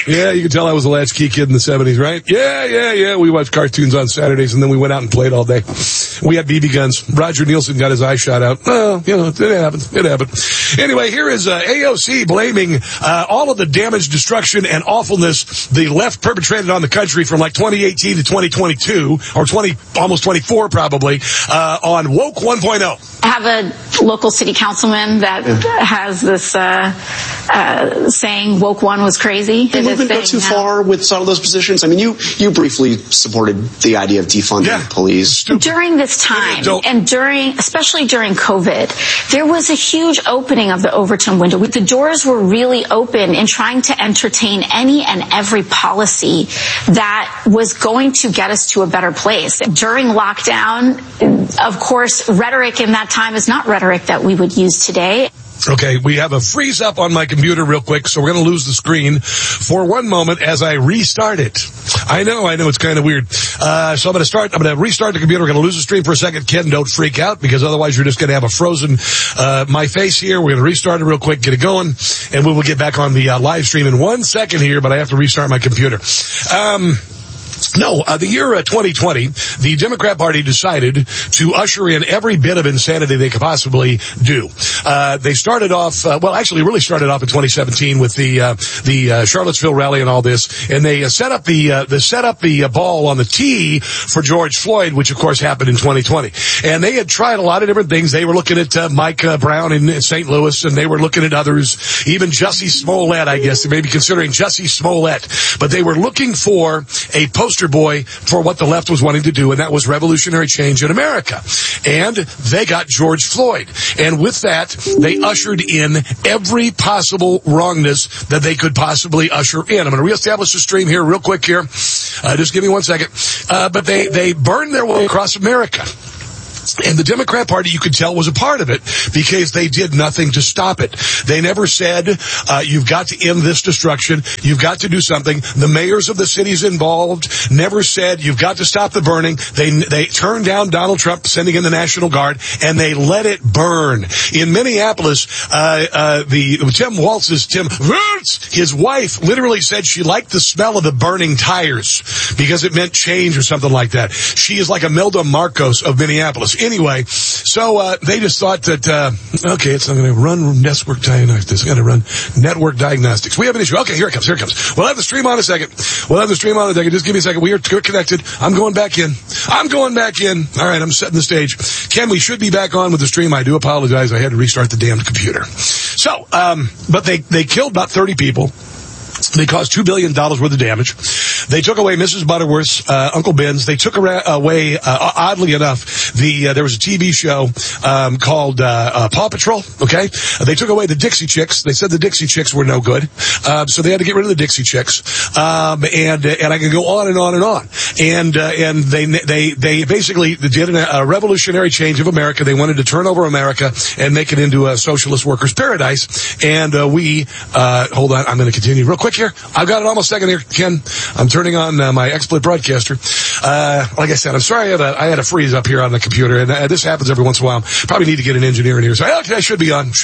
Yeah, you can tell I was a latchkey kid in the 70s, right? Yeah. We watched cartoons on Saturdays, and then we went out and played all day. We had BB guns. Roger Nielsen got his eye shot out. Well, it happened. Anyway, here is AOC blaming all of the damage, destruction, and awfulness the left perpetrated on the country from like 2018 to 2022, or almost 24 probably, on Woke 1.0. I have a local city councilman that has this saying Woke 1 was crazy. Did movement go too far with some of those positions? I mean, you briefly supported the idea of defunding police. During this time, and especially during COVID, there was a huge opening of the Overton window. The doors were really open in trying to entertain any and every policy that was going to get us to a better place. During lockdown, of course, rhetoric in that time is not rhetoric that we would use today. Okay, we have a freeze up on my computer real quick, so we're going to lose the screen for one moment as I restart it. I know, it's kind of weird. So I'm going to restart the computer. We're going to lose the stream for a second. Ken, don't freak out, because otherwise you're just going to have a frozen, my face here. We're going to restart it real quick, get it going, and we will get back on the live stream in 1 second here, but I have to restart my computer. The year 2020, the Democrat Party decided to usher in every bit of insanity they could possibly do. They started off, really started off in 2017 with the Charlottesville rally and all this, and they set up the ball on the tee for George Floyd, which of course happened in 2020. And they had tried a lot of different things. They were looking at Mike Brown in St. Louis, and they were looking at others, even Jussie Smollett, I guess. They may be considering Jussie Smollett, but they were looking for a poster boy for what the left was wanting to do, and that was revolutionary change in America. And they got George Floyd. And with that, they ushered in every possible wrongness that they could possibly usher in. I'm going to reestablish the stream here real quick here. Just give me 1 second. But they burned their way across America. And the Democrat Party, you could tell, was a part of it because they did nothing to stop it. They never said, you've got to end this destruction. You've got to do something. The mayors of the cities involved never said, you've got to stop the burning. They turned down Donald Trump sending in the National Guard, and they let it burn. In Minneapolis, Tim Walz, his wife literally said she liked the smell of the burning tires because it meant change or something like that. She is like Imelda Marcos of Minneapolis. Anyway, so they just thought that, it's not going to run network diagnostics. It's going to run network diagnostics. We have an issue. Okay, here it comes. We'll have the stream on in a second. Just give me a second. We are connected. I'm going back in. All right, I'm setting the stage. Ken, we should be back on with the stream. I do apologize. I had to restart the damned computer. So, but they killed about 30 people. They caused $2 billion worth of damage. They took away Mrs. Butterworth's Uncle Ben's. They took away, oddly enough, there was a TV show called Paw Patrol. Okay, they took away the Dixie Chicks. They said the Dixie Chicks were no good, so they had to get rid of the Dixie Chicks. And I can go on and on and on. And they basically did a revolutionary change of America. They wanted to turn over America and make it into a socialist workers' paradise. And hold on, I'm going to continue real quick here. I've got it almost a second here, Ken. I'm turning on my XSplit broadcaster. Like I said, I'm sorry I had a freeze up here on the computer, and this happens every once in a while. Probably need to get an engineer in here. So, okay, I should be on.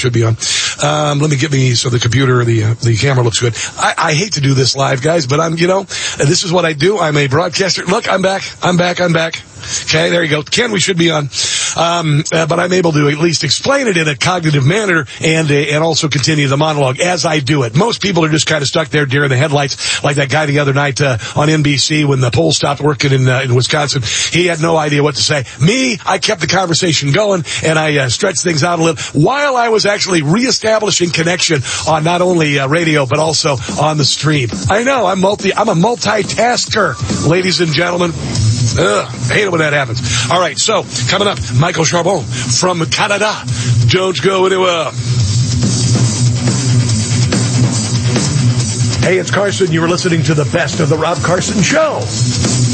Let me get me so the computer, the camera looks good. I hate to do this live, guys, but this is what I do. I'm a broadcaster. Look, I'm back. Okay, there you go. Ken, we should be on. But I'm able to at least explain it in a cognitive manner and also continue the monologue as I do it. Most people are just kind of stuck there deer in the headlights, like that guy the other night on NBC when the poll stopped working in Wisconsin. He had no idea what to say. Me, I kept the conversation going, and I stretched things out a little while I was actually reestablishing connection on not only radio but also on the stream. I know, I'm a multitasker, ladies and gentlemen. I hate it when that happens. All right, so coming up, Michael Charbon from Canada. Don't go anywhere. Hey, it's Carson. You were listening to the best of the Rob Carson Show.